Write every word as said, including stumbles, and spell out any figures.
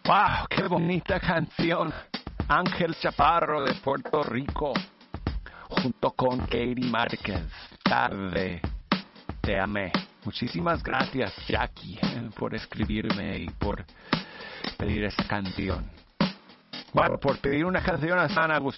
¡Wow! ¡Qué bonita canción! Ángel Chaparro de Puerto Rico, junto con Katie Márquez. Tarde, te amé. Muchísimas gracias, Jackie, por escribirme y por pedir esa canción. Bueno, por pedir una canción a San Agustín.